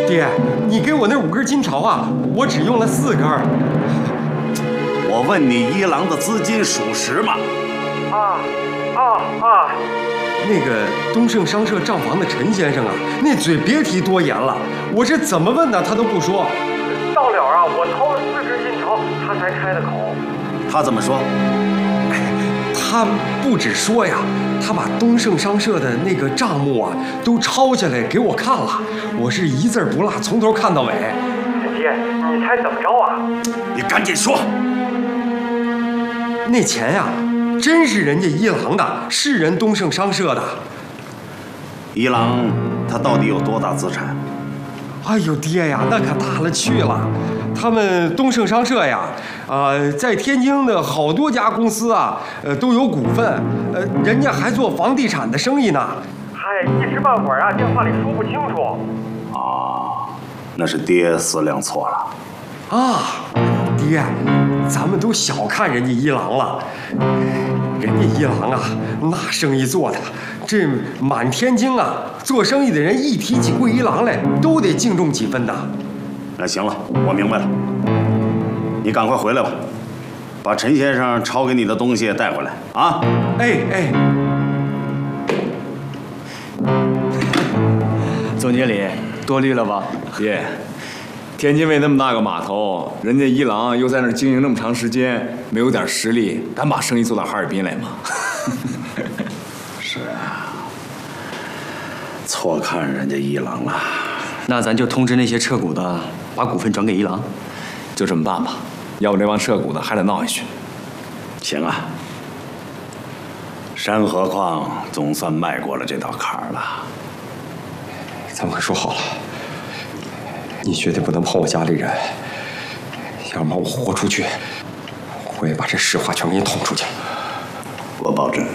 爹，你给我那5根金条啊，我只用了4根。 我问你，一郎的资金属实吗？ 那个东盛商社账房的陈先生啊，那嘴别提多严了，我这怎么问呢，他都不说。 到了啊，我掏了4根金条，他才开的口。 他怎么说？ 他不止说呀，他把东盛商社的那个账目啊都抄下来给我看了，我是一字不落，从头看到尾。 爹，你猜怎么着啊？ 你赶紧说。 那钱呀，真是人家一郎的，是人东盛商社的。 一郎他到底有多大资产？ 哎呦爹呀，那可大了去了。他们东盛商社呀，在天津的好多家公司啊，都有股份，人家还做房地产的生意呢。 嗨，一时半会儿啊，电话里说不清楚。 那是爹思量错了。 啊，爹，咱们都小看人家一郎了。人家一郎啊，那生意做的，这满天津啊，做生意的人一提起桂一郎来，都得敬重几分的。 那行了，我明白了。你赶快回来吧，把陈先生抄给你的东西带回来啊！ 哎， 总经理多虑了吧？ 爹，天津卫那么大个码头，人家一郎又在那儿经营那么长时间，没有点实力，敢把生意做到哈尔滨来吗？ 是啊，错看人家一郎了。 那咱就通知那些撤股的，把股份转给一郎。 就这么办吧，要不这帮撤股的还得闹下去。 行啊，山河矿总算迈过了这道坎儿了。 咱们可说好了，你绝对不能碰我家里人，要么我豁出去，我也把这实话全给你捅出去。 我保证。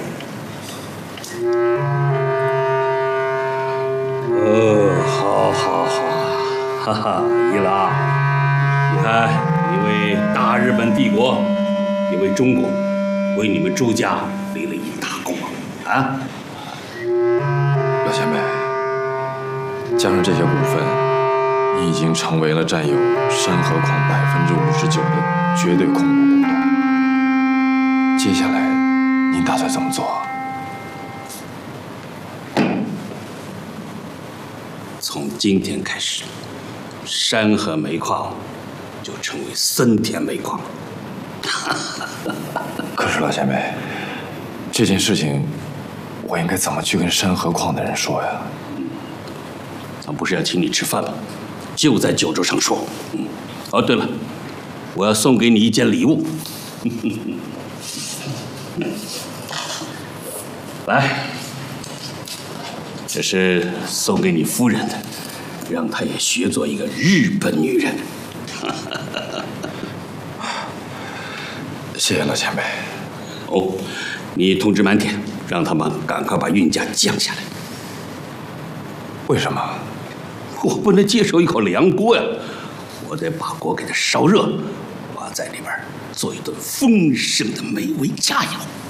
好，哈哈，一郎，你看，你为大日本帝国，也为中国，为你们朱家立了一大功啊！ 老前辈，加上这些股份，你已经成为了占有山河矿59%的绝对控股股东。接下来，您打算怎么做？ 从今天开始，山河煤矿就成为森田煤矿。 可是老前辈，这件事情，我应该怎么去跟山河矿的人说呀？ 咱不是要请你吃饭吗？就在酒桌上说。哦，对了，我要送给你一件礼物。来，这是送给你夫人的，让她也学做一个日本女人。 谢谢老前辈。 哦，你通知满铁，让他们赶快把运价降下来。 为什么？ 我不能接受一口凉锅呀，我得把锅给它烧热，我要在里边做一顿丰盛的美味佳肴。